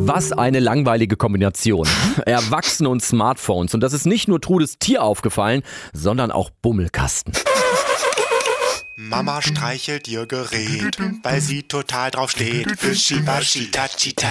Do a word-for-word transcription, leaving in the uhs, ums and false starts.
Was eine langweilige Kombination. Erwachsene und Smartphones. Und das ist nicht nur Trudes Tier aufgefallen, sondern auch Bummelkasten. Mama streichelt ihr Gerät, weil sie total drauf steht. Fischi, waschi, tachi,